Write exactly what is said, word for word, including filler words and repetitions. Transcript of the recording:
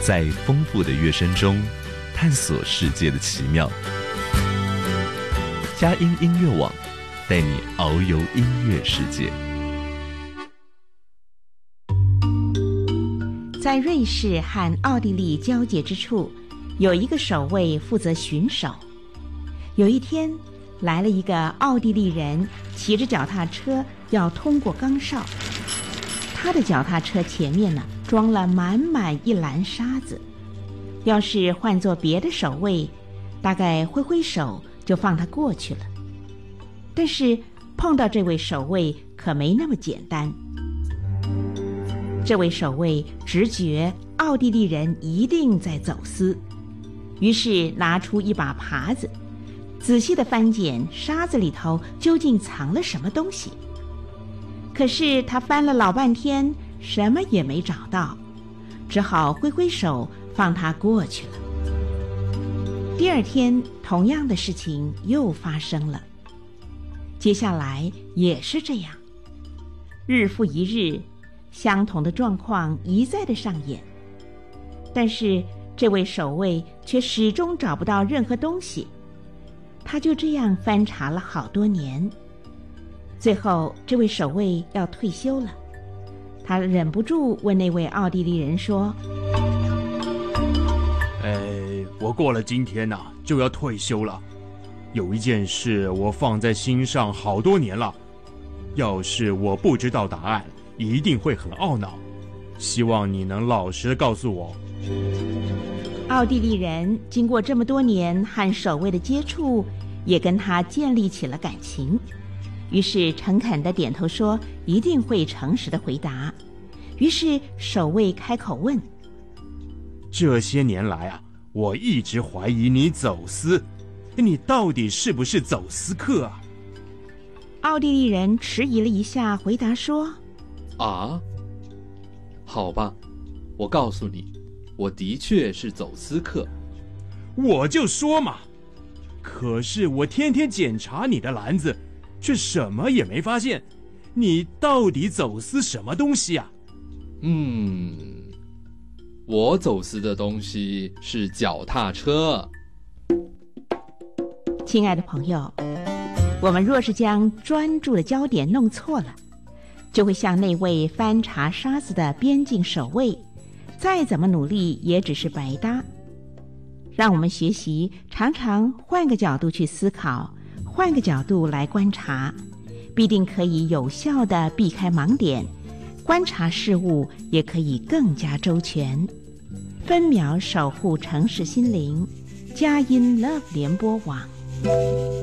在丰富的乐声中探索世界的奇妙。佳音音乐网带你遨游音乐世界。 在瑞士和奥地利交界之处，有一个守卫负责巡守。有一天，来了一个奥地利人，骑着脚踏车要通过岗哨。他的脚踏车前面呢，装了满满一篮沙子。要是换做别的守卫，大概挥挥手就放他过去了。但是碰到这位守卫可没那么简单。这位守卫直觉奥地利人一定在走私，于是拿出一把耙子，仔细地翻检沙子里头究竟藏了什么东西。可是他翻了老半天，什么也没找到，只好挥挥手放他过去了。第二天，同样的事情又发生了，接下来也是这样，日复一日，相同的状况一再的上演。但是这位守卫却始终找不到任何东西，他就这样翻查了好多年。最后这位守卫要退休了，他忍不住问那位奥地利人说： 哎，我过了今天啊，就要退休了。有一件事我放在心上好多年了，要是我不知道答案，一定会很懊恼。希望你能老实地告诉我。 奥地利人经过这么多年和守卫的接触，也跟他建立起了感情，于是诚恳地点头说一定会诚实地回答。于是守卫开口问： 这些年来啊，我一直怀疑你走私，你到底是不是走私客啊？ 奥地利人迟疑了一下，回答说： 啊，好吧，我告诉你，我的确是走私客。 我就说嘛，可是我天天检查你的篮子，却什么也没发现，你到底走私什么东西啊？ 嗯，我走私的东西是脚踏车。 亲爱的朋友，我们若是将专注的焦点弄错了，就会像那位翻查沙子的边境守卫，再怎么努力也只是白搭。让我们学习常常换个角度去思考，换个角度来观察，必定可以有效地避开盲点，观察事物也可以更加周全。分秒守护城市心灵，佳音 Love 联播网。